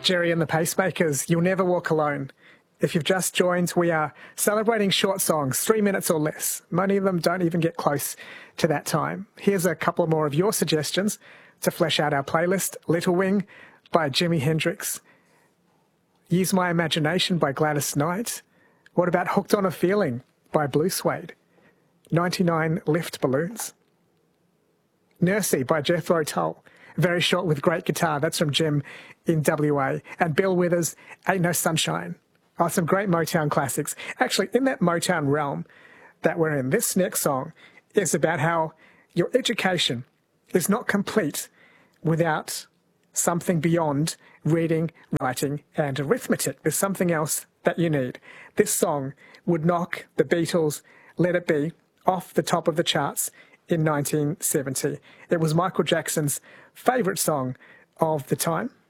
Jerry and the Pacemakers, You'll Never Walk Alone. If you've just joined, we are celebrating short songs, 3 minutes or less. Many of them don't even get close to that time. Here's a couple more of your suggestions to flesh out our playlist. Little Wing by Jimi Hendrix. Use My Imagination by Gladys Knight. What about Hooked on a Feeling by Blue Suede? 99 Lift Balloons. Nursey by Jethro Tull. Very short with great guitar. That's from Jim in WA. And Bill Withers, Ain't No Sunshine. Oh, some great Motown classics. Actually, in that Motown realm that we're in, this next song is about how your education is not complete without something beyond reading, writing, and arithmetic. There's something else that you need. This song would knock the Beatles' Let It Be off the top of the charts in 1970. It was Michael Jackson's favourite song of the time.